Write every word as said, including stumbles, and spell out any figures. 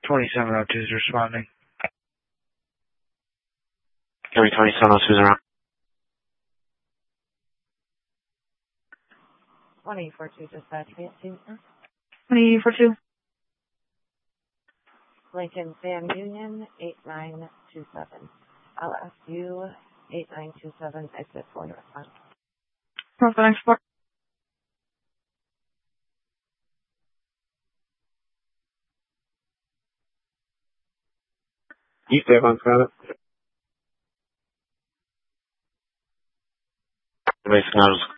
twenty-seven oh two is responding. Gary twenty-seven oh two is around. twenty four two dispatch, Nancy. twenty four two. Lincoln Sam Union, eight nine two seven. I'll ask you, eight nine two seven, exit for your response. Northbound Export. You stay on credit. Basically, I was